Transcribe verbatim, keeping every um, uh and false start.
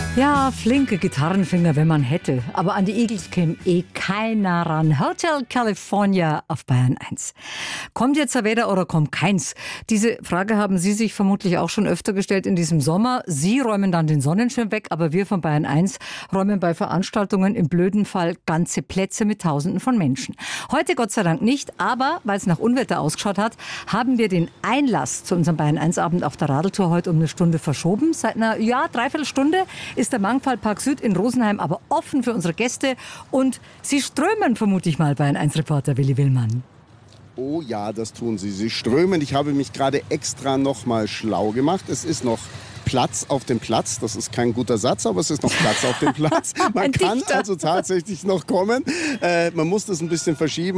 Ja, flinke Gitarrenfinger, wenn man hätte. Aber an die Eagles käme eh keiner ran. Hotel California auf Bayern eins. Kommt jetzt ein Wetter oder kommt keins? Diese Frage haben Sie sich vermutlich auch schon öfter gestellt in diesem Sommer. Sie räumen dann den Sonnenschirm weg, aber wir von Bayern eins räumen bei Veranstaltungen im blöden Fall ganze Plätze mit Tausenden von Menschen. Heute Gott sei Dank nicht, aber weil es nach Unwetter ausgeschaut hat, haben wir den Einlass zu unserem Bayern eins Abend auf der Radeltour heute um eine Stunde verschoben. Seit einer, ja, Dreiviertelstunde ist der Mangfallpark Süd in Rosenheim aber offen für unsere Gäste und sie strömen vermute ich mal, Bayern eins Reporter Willi Willmann. Oh ja, das tun sie. Sie strömen. Ich habe mich gerade extra noch mal schlau gemacht. Es ist noch Platz auf dem Platz. Das ist kein guter Satz, aber es ist noch Platz auf dem Platz. Man kann also tatsächlich noch kommen. Äh, man muss das ein bisschen verschieben.